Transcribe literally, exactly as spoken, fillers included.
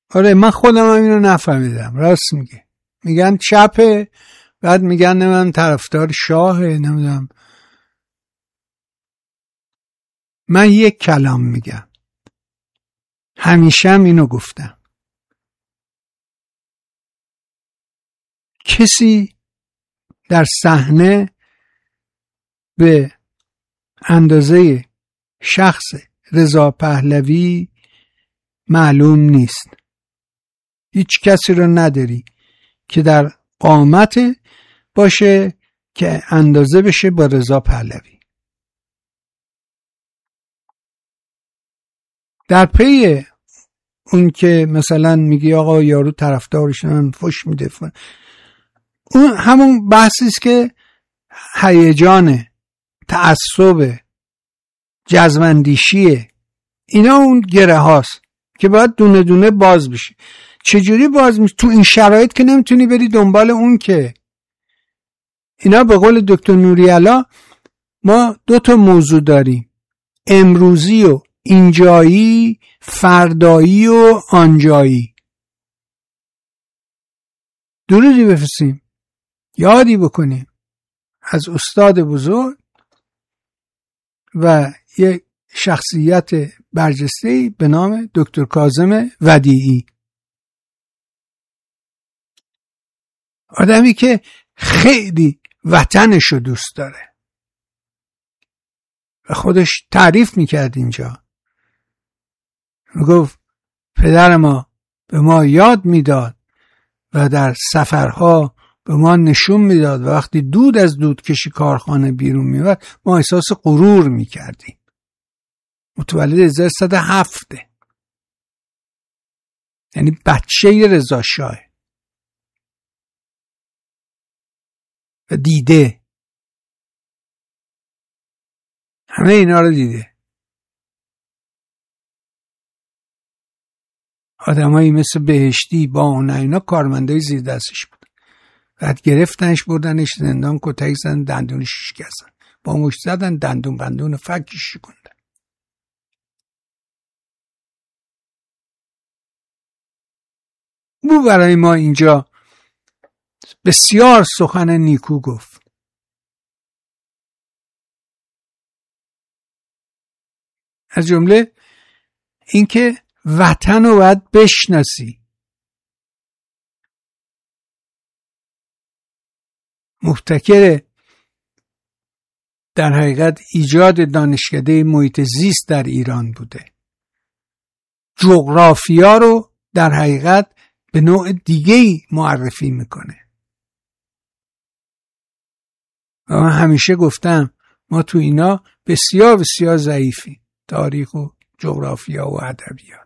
آره من خودم هم اینو نفهمیدم. راست میگه، میگن چپه، بعد میگن من طرفدار شاهه، نمیدونم. من یک کلام میگم، همیشه هم اینو گفتم، کسی در صحنه به اندازه شخص رضا پهلوی معلوم نیست. هیچ کسی رو نداری که در قامت باشه که اندازه بشه با رضا پهلوی. در پی اون که مثلا میگی آقا یارو طرفدارشون فش میده، اون همون بحثی است که هیجان، تعصب، جزمندیشیه، اینا اون گره هاست که باید دونه دونه باز بشه. چجوری باز میشه؟ تو این شرایط که نمیتونی بری دنبال اون که. اینا به قول دکتر نوری‌علا ما دو تا موضوع داریم، امروزی و اینجایی، فردایی و آنجایی. درودی بفرستیم، یادی بکنیم از استاد بزرگ و یک شخصیت برجسته‌ای به نام دکتر کاظم ودیعی. آدمی که خیلی وطنشو دوست داره و خودش تعریف میکرد اینجا، میگفت پدر ما به ما یاد میداد و در سفرها به ما نشون میداد و وقتی دود از دودکشی کارخانه بیرون میومد ما احساس غرور میکردیم. متولد هزار و سیصد و هفت، یعنی بچه رضا شاه و دیده، همه اینا رو دیده. آدمایی مثل بهشتی با اون اینا کارمندای زیر دستش بود. بعد گرفتنش بردنش زندان، کتک زدن، دندونش شکستن، با مشت زدن، دندون بندون فکش شکوندن. او برای ما اینجا بسیار سخن نیکو گفت. از جمله اینکه وطن رو باید بشناسی. مبتکر در حقیقت ایجاد دانشکده محیط زیست در ایران بوده. جغرافیا رو در حقیقت به نوع دیگه‌ای معرفی میکنه. و من همیشه گفتم ما تو اینا بسیار بسیار ضعیفیم، تاریخ و جغرافیا و ادبیات.